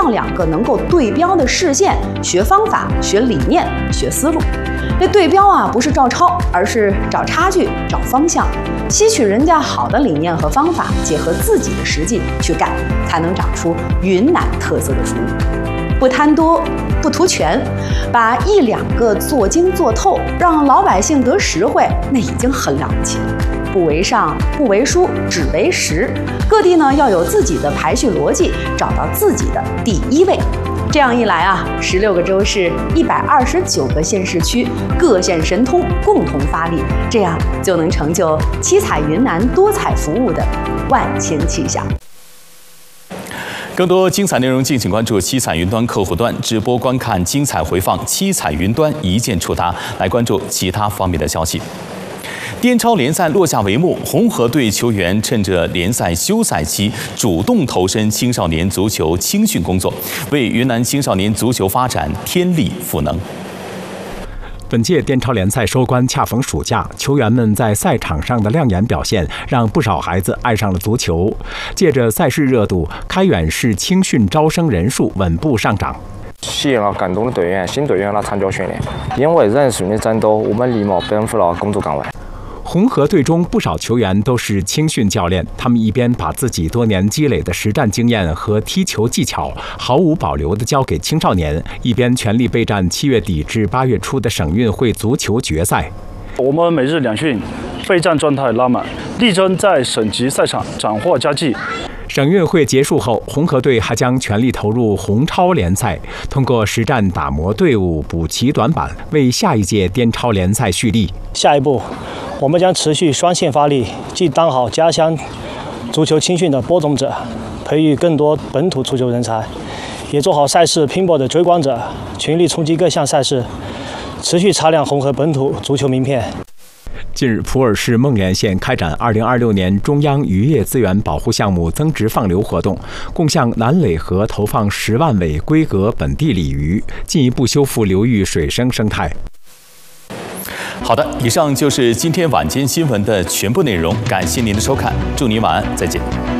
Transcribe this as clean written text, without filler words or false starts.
造2个能够对标的视线，学方法、学理念、学思路。这对标啊，不是照抄，而是找差距、找方向，吸取人家好的理念和方法，结合自己的实际去干，才能长出云南特色的服务。不贪多，不图全，把1、2个做精做透，让老百姓得实惠，那已经很了不起了。不为上，不为书，只为实。各地呢要有自己的排序逻辑，找到自己的第1位。这样一来啊，16个州市、129个县市区，各县神通，共同发力，这样就能成就七彩云南多彩服务的万千气象。 更多精彩内容，敬请关注七彩云端客户端直播观看精彩回放。七彩云端一键触达，来关注其他方面的消息。滇超联赛落下帷幕，红河队球员趁着联赛休赛期，主动投身青少年足球青训工作，为云南青少年足球发展添力赋能。 本届滇超联赛收官恰逢暑假，球员们在赛场上的亮眼表现，让不少孩子爱上了足球。借着赛事热度，开远市青训招生人数稳步上涨。 吸引了感动的队员、新队员来参加训练，因为人数的增多，我们立马奔赴了工作岗位。 红河队中不少球员都是青训教练，他们一边把自己多年积累的实战经验和踢球技巧毫无保留地交给青少年，一边全力备战7月底至8月初的省运会足球决赛。 我们每日2训，备战状态拉满，力争在省级赛场斩获佳绩。 省运会结束后，红河队还将全力投入红超联赛，通过实战打磨队伍、补齐短板，为下一届滇超联赛蓄力。 下一步，我们将持续双线发力，既当好家乡足球青训的播种者，培育更多本土足球人才，也做好赛事拼搏的追光者，全力冲击各项赛事，持续擦亮红河本土足球名片。 近日，普洱市孟连县开展2026年中央渔业资源保护项目增值放流活动，共向南耒河投放10万尾规格本地鲤鱼，进一步修复流域水生生态。 好的，以上就是今天晚间新闻的全部内容，感谢您的收看，祝您晚安，再见。